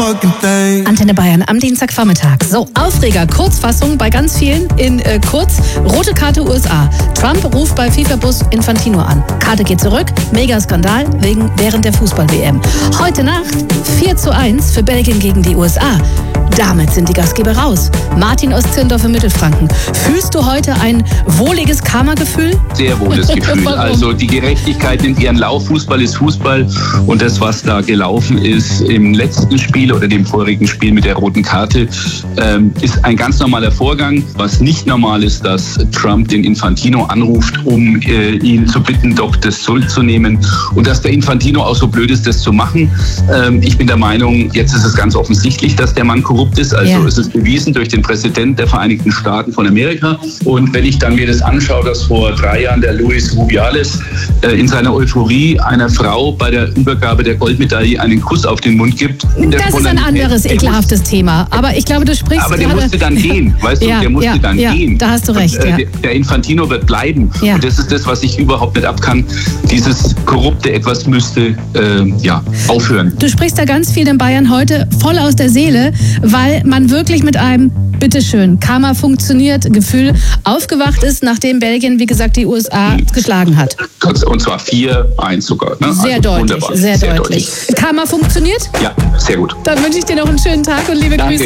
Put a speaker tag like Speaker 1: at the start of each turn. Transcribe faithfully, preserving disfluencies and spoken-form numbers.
Speaker 1: Antenne Bayern am Dienstagvormittag. So, Aufreger, Kurzfassung bei ganz vielen in äh, kurz. Rote Karte U S A. Trump ruft bei FIFA-Boss Infantino an. Karte geht zurück. Mega-Skandal wegen, während der Fußball-W M. Heute Nacht vier zu eins für Belgien gegen die U S A. Damit sind die Gastgeber raus. Martin aus Zirndorf in Mittelfranken. Fühlst du heute ein wohliges Karma-Gefühl?
Speaker 2: Sehr wohles Gefühl. Also die Gerechtigkeit nimmt ihren Lauf. Fußball ist Fußball. Und das, was da gelaufen ist im letzten Spiel oder dem vorigen Spiel mit der roten Karte, ähm, ist ein ganz normaler Vorgang. Was nicht normal ist, dass Trump den Infantino anruft, um äh, ihn zu bitten, doch das zurückzunehmen. Und dass der Infantino auch so blöd ist, das zu machen. Ähm, ich bin der Meinung, jetzt ist es ganz offensichtlich, dass der Mann korrupt ist. Also ja. Es ist bewiesen durch den Präsidenten der Vereinigten Staaten von Amerika. Und wenn ich dann mir das anschaue, dass vor drei Jahren der Luis Rubiales äh, in seiner Euphorie einer Frau bei der Übergabe der Goldmedaille einen Kuss auf den Mund gibt.
Speaker 1: Das ist ein anderes, ekelhaftes Thema. Aber ich glaube, du sprichst
Speaker 2: Aber der
Speaker 1: gerade...
Speaker 2: musste dann gehen, weißt
Speaker 1: ja,
Speaker 2: du, der musste
Speaker 1: ja,
Speaker 2: dann
Speaker 1: ja,
Speaker 2: gehen.
Speaker 1: Da hast du recht,
Speaker 2: Und, äh,
Speaker 1: ja.
Speaker 2: Der Infantino wird bleiben.
Speaker 1: Ja.
Speaker 2: Und das ist das, was ich überhaupt nicht ab kann. Dieses korrupte Etwas müsste äh, ja, aufhören.
Speaker 1: Du sprichst da ganz viel in Bayern heute voll aus der Seele, weil man wirklich mit einem bitteschön, Karma funktioniert, Gefühl aufgewacht ist, nachdem Belgien, wie gesagt, die U S A hm. geschlagen hat.
Speaker 2: Und zwar vier eins sogar. Ne?
Speaker 1: Sehr
Speaker 2: also
Speaker 1: deutlich, sehr, sehr deutlich. deutlich. Karma funktioniert?
Speaker 2: Ja, sehr gut.
Speaker 1: Dann wünsche ich dir noch einen schönen Tag und liebe
Speaker 2: Danke.
Speaker 1: Grüße.